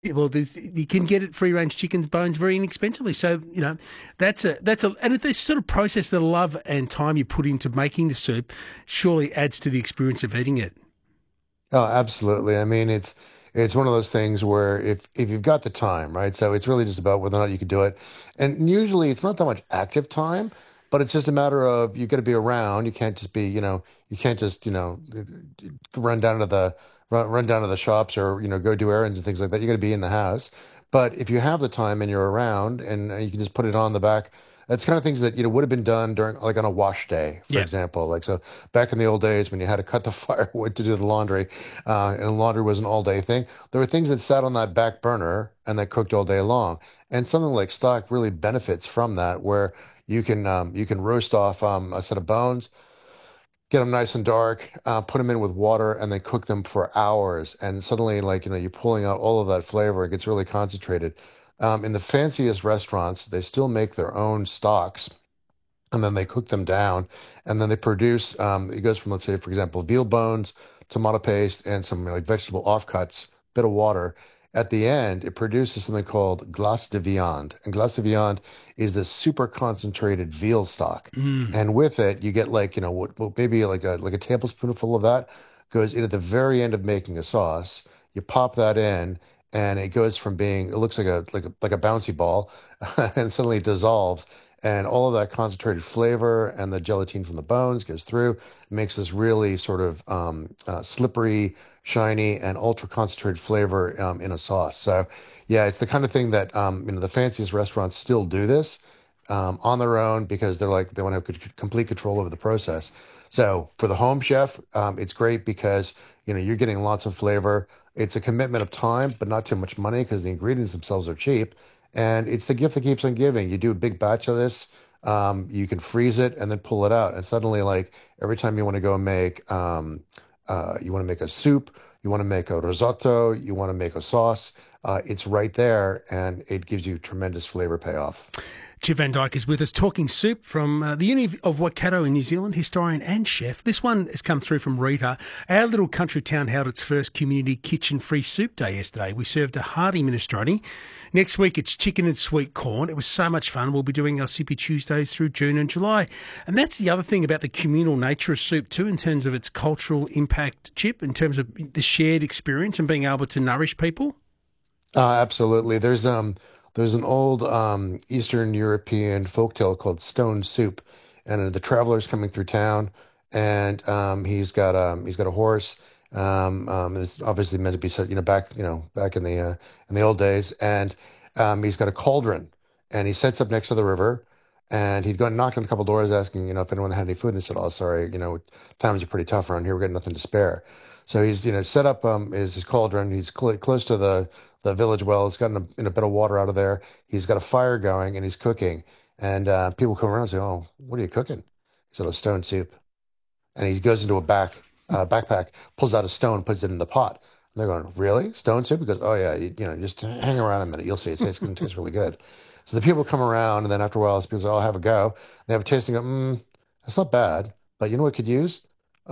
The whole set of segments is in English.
Yeah, well, you can get it free range chicken's bones very inexpensively. So and this sort of process, the love and time you put into making the soup, surely adds to the experience of eating it. Oh, absolutely. I mean, it's one of those things where if you've got the time, right? So it's really just about whether or not you can do it. And usually it's not that much active time, but it's just a matter of you got to be around. You can't just be, you can't just, run down to the run down to the shops or, go do errands and things like that. You got to be in the house. But if you have the time and you're around and you can just put it on the back, that's kind of things that, would have been done during like on a wash day, for Yeah. example. Like so back in the old days when you had to cut the firewood to do the laundry, and laundry was an all day thing. There were things that sat on that back burner and that cooked all day long. And something like stock really benefits from that, where you can roast off a set of bones, get them nice and dark, put them in with water, and then cook them for hours. And suddenly, like you're pulling out all of that flavor. It gets really concentrated. In the fanciest restaurants, they still make their own stocks and then they cook them down, and then they produce. It goes from, let's say, for example, veal bones, tomato paste, and some like vegetable offcuts, bit of water. At the end, it produces something called glace de viande, and glace de viande is this super concentrated veal stock, Mm. and with it, you get like what maybe like a tablespoonful of that goes in at the very end of making a sauce. You pop that in, and it goes from being it looks like a bouncy ball, and suddenly it dissolves and all of that concentrated flavor and the gelatine from the bones goes through, makes this really sort of slippery, shiny, and ultra concentrated flavor in a sauce. So, yeah, it's the kind of thing that the fanciest restaurants still do this on their own because they want to have complete control over the process. So for the home chef, it's great because you're getting lots of flavor. It's a commitment of time, but not too much money because the ingredients themselves are cheap. And it's the gift that keeps on giving. You do a big batch of this, you can freeze it and then pull it out. And suddenly, like every time you want to go and you want to make a soup, you want to make a risotto, you want to make a sauce, it's right there, and it gives you tremendous flavor payoff. Chip Van Dyke is with us talking soup from the Uni of Waikato in New Zealand, historian and chef. This one has come through from Rita. Our little country town held its first community kitchen free soup day yesterday. We served a hearty minestrone. Next week it's chicken and sweet corn. It was so much fun. We'll be doing our Soupy Tuesdays through June and July. And that's the other thing about the communal nature of soup too, in terms of its cultural impact, Chip, in terms of the shared experience and being able to nourish people. Absolutely. There's an old Eastern European folktale called Stone Soup, and the traveler's coming through town, and he's got a horse. It's obviously meant to be set, back in the old days, and he's got a cauldron, and he sets up next to the river, and he'd go and knock on a couple doors asking, if anyone had any food, and they said, "Oh, sorry, times are pretty tough around here. We're getting nothing to spare." So he's, set up his cauldron. He's close to the village well. It's gotten in a bit of water out of there. He's got a fire going and he's cooking. And people come around and say, "Oh, what are you cooking?" He said, "A stone soup." And he goes into a backpack, pulls out a stone, puts it in the pot. And they're going, "Really? Stone soup?" He goes, "Oh, yeah, just hang around a minute. You'll see. It's going to taste really good." So the people come around, and then after a while, people say, "Oh, I'll have a go." They have a taste and go, "That's not bad. But you know what I could use?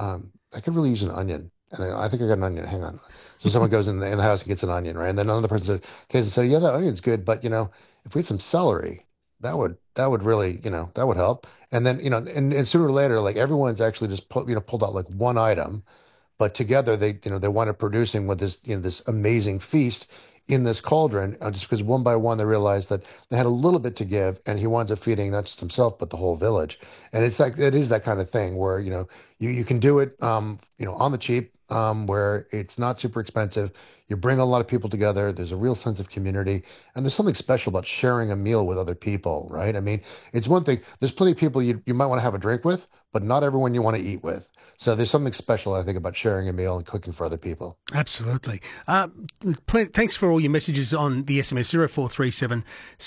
I could really use an onion." And I think I got an onion. Hang on. So someone goes in the house and gets an onion, right? And then another person said, "Okay," and said, "Yeah, that onion's good, but if we had some celery, that would really, that would help." And then, and sooner or later, like everyone's actually just pulled out like one item, but together they wind up producing with this, this amazing feast in this cauldron, just because one by one they realized that they had a little bit to give, and he winds up feeding not just himself but the whole village. And it is that kind of thing where you can do it on the cheap, where it's not super expensive. You bring a lot of people together. There's a real sense of community, and there's something special about sharing a meal with other people, right? I mean, it's one thing. There's plenty of people you might want to have a drink with, but not everyone you want to eat with. So there's something special, I think, about sharing a meal and cooking for other people. Absolutely. Thanks for all your messages on the SMS. 0437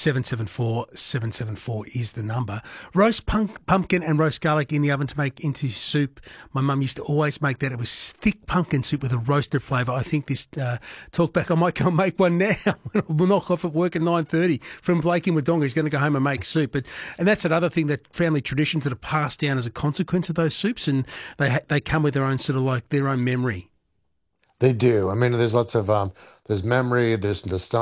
774 774 is the number. Roast pumpkin and roast garlic in the oven to make into soup. My mum used to always make that. It was thick pumpkin soup with a roasted flavour. I think this talk back, I might go and make one now. We'll knock off at work at 9:30 from Blake in Wodonga. He's going to go home and make soup. And that's another thing, that family traditions that are passed down as a consequence of those soups, and they come with their own sort of like their own memory. They do. I mean, there's lots of there's memory, there's nostalgia.